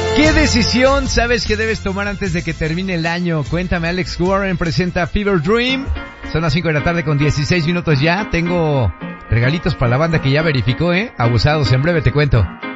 ¿Qué decisión sabes que debes tomar antes de que termine el año? Cuéntame, Alex Warren presenta Fever Dream. Son las 5 de la tarde con 16 minutos ya. Tengo regalitos para la banda que ya verificó, abusados. En breve te cuento.